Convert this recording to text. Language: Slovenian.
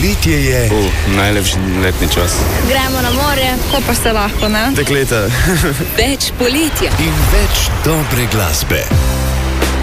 poletje je... Najlepši letni čas. Gremo na morje, ko pa se lahko, ne? Dekleta. Več poletja. In več dobre glasbe.